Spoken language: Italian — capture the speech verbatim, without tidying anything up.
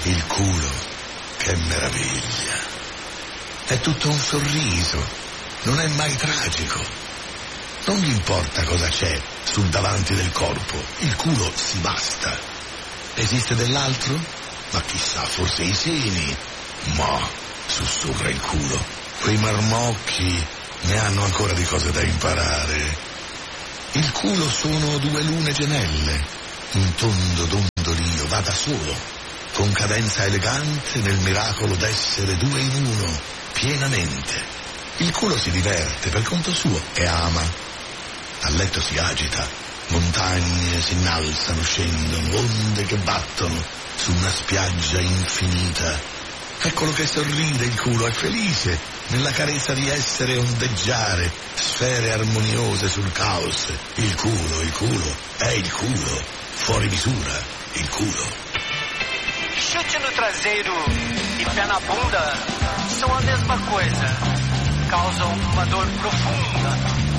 Il culo, che meraviglia. È tutto un sorriso, non è mai tragico. Non gli importa cosa c'è sul davanti del corpo, il culo si basta. Esiste dell'altro? Ma chissà, forse i seni. Ma, sussurra il culo, quei marmocchi ne hanno ancora di cose da imparare. Il culo sono due lune gemelle, un tondo dondolio va da solo, con cadenza elegante nel miracolo d'essere due in uno, pienamente. Il culo si diverte per conto suo e ama. A letto si agita, montagne si innalzano, scendono, onde che battono su una spiaggia infinita. Eccolo che sorride, il culo è felice nella carezza di essere ondeggiare, sfere armoniose sul caos. Il culo, il culo, è il culo, fuori misura, il culo. Chute no traseiro e pé na bunda são a mesma coisa. Causam uma dor profunda